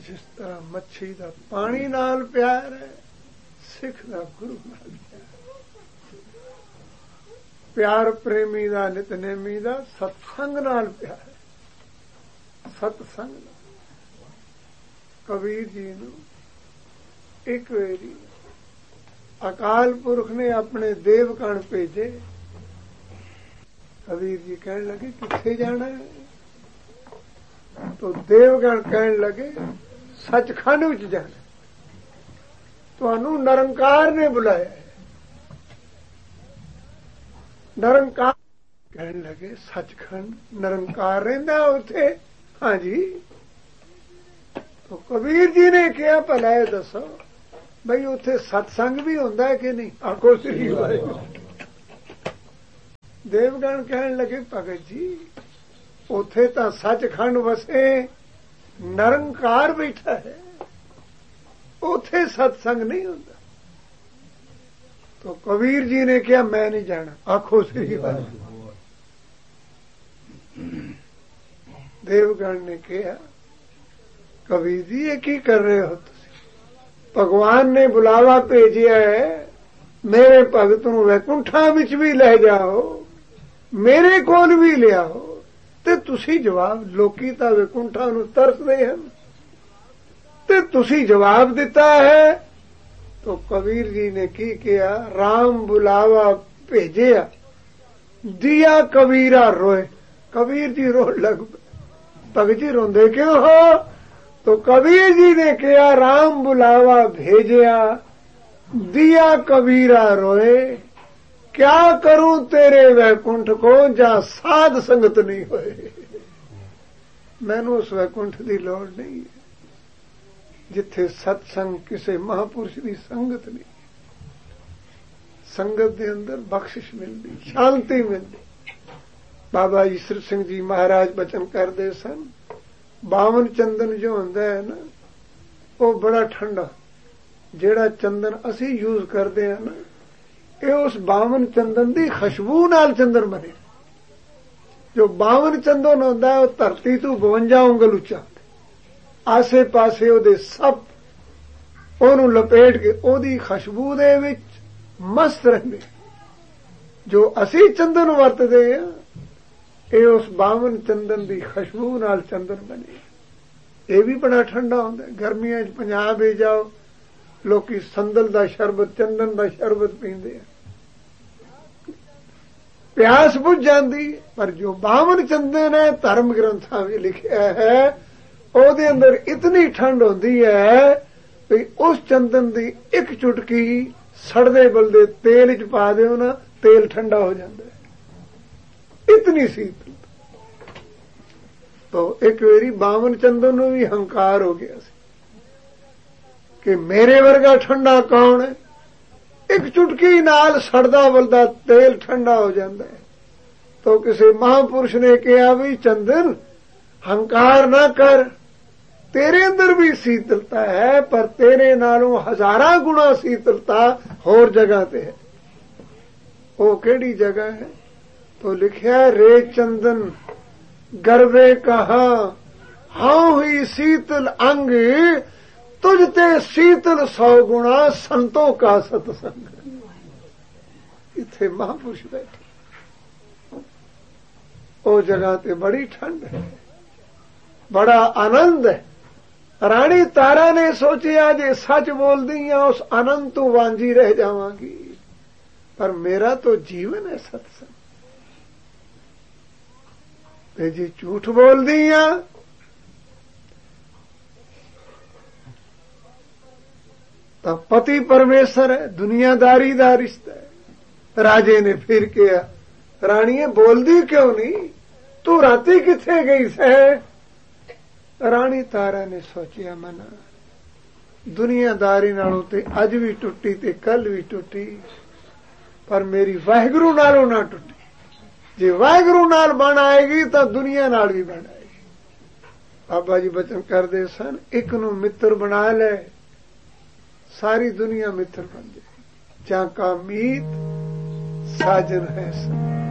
ਜਿਸ ਤਰ੍ਹਾਂ ਮੱਛੀ ਦਾ ਪਾਣੀ ਨਾਲ ਪਿਆਰ ਹੈ, ਸਿੱਖ ਦਾ ਗੁਰੂ ਨਾਲ ਪਿਆਰ ਪ੍ਰੇਮੀ ਦਾ, ਨਿਤਨੇਮੀ ਦਾ ਸਤਸੰਗ ਨਾਲ ਪਿਆਰ ਹੈ। ਸਤਸੰਗ ਨਾਲ ਕਬੀਰ ਜੀ ਨੂੰ ਇੱਕ ਵਾਰੀ ਅਕਾਲ ਪੁਰਖ ਨੇ ਆਪਣੇ ਦੇਵਕਣ ਭੇਜੇ। ਕਬੀਰ ਜੀ ਕਹਿਣ ਲੱਗੇ ਕਿੱਥੇ ਜਾਣਾ ਹੈ? तो देवगण कहने लगे सचखंड विच जाना, तुहानू निरंकार ने बुलाया है। निरंकार कहने लगे सचखंड निरंकार रहिंदा उत्थे? हाँ जी। तो कबीर जी ने कहा भला ये दसो बई उत्थे सत्संग भी हुंदा है कि नहीं? आखो श्री वाहिगुरू। देवगण कहने लगे भगत जी उथे तो सचखंड वसे, निरंकार बैठा है, उथे सत्संग नहीं होता। तो कबीर जी ने कहा मैं नहीं जाना। आखो श्री वाहिगुरू। देवगण ने कहा कबीर जी ये की कर रहे हो तुसीं? भगवान ने बुलावा भेजिया है, मेरे भगत नूं वैकुंठा विच भी ले जाओ, मेरे कोल भी ले आओ। ते तुसी जवाब, लोकी तां वैकुंठा नूं तरसदे हन ते तुसी जवाब दिता है। तो कबीर जी ने की किया? राम बुलावा भेजिया, दिया कबीरा रोए। कबीर जी रो लग पे। भगत जी रोंदे क्यों हो? तो कबीर जी ने कहा राम बुलावा भेजिया, दिया कबीरा रोए, क्या करूं तेरे वैकुंठ को जहां साध संगत नहीं होए। मैनू उस वैकुंठ की लोड़ नहीं है जिथे सत्संग किसी महापुरुष की संगत नहीं। संगत के अंदर बख्शिश मिलती, शांति मिलती। बाबा ईश्वर सिंह जी महाराज बचन करते सन, बावन चंदन जो होंदा है ना वो बड़ा ठंडा, जेड़ा चंदन असी यूज करते हैं ना ये उस बावन चंदन की खुशबू नाल चंदन बने। जो बावन चंदन होंदा है वो धरती तो 52 उंगल उच्चा, आसे पासे ओदे सब ओनू लपेट के ओदी खुशबू दे विच मस्त रहंदे। जो असी चंदन वरतदे हैं ये उस बावन चंदन की खुशबू नाल चंदन बने। ये भी बड़ा ठंडा होंदा है। गर्मियां पंजाब ही जाओ लोकी संदल दा शरबत, चंदन दा शरबत पींदे हैं, प्यास बुझ जाती। पर जो बावन चंदन है धर्म ग्रंथां में लिखा है ओदे अंदर इतनी ठंड होती है कि उस चंदन की एक चुटकी सड़दे बलदे तेल च पा दो ना, तेल ठंडा हो जाता है, इतनी शीतल। तो एक बारी बावन चंदन नूं भी हंकार हो गया कि मेरे वर्गा ठंडा कौन है? एक चुटकी नाल सड़दा बलदा तेल ठंडा हो जाता है। तो किसी महापुरुष ने कहा भी चंदन हंकार ना कर, तेरे अंदर भी शीतलता है पर तेरे नालों 1000 गुणा शीतलता होर जगह ते है। वो केड़ी जगह है? तो लिखा रे चंदन गर्वे कहा हाउ ही शीतल अंग, तुझते शीतल 100 गुणा संतों का सत्संग। इथे महापुरुष बैठे, ओ जगह ते बड़ी ठंड है, बड़ा आनंद है। रानी तारा ने सोचा जे सच बोल दी उस आनंद तो वांझी रह जावांगी, पर मेरा तो जीवन है सत्संग। ते जी झूठ बोल दी तो पति परमेश्वर है, दुनियादारी दा रिश्ता है। राजे ने फिर कहा राणीए बोलदी क्यों नहीं, तू राती किथे गई से? राणी तारा ने सोचिया मना दुनियादारी नालों ते अज भी टुटी ते कल भी टुटी, पर मेरी वाहिगुरु नालों ना टुटी। जे वाहिगुरु नाल बन आएगी तो दुनिया नाल भी बन आएगी। बाबा जी बचन करदे सन एक नूं मित्र बना ले सारी दुनिया मित्र बन जाए। जा का मीत साजन है सन।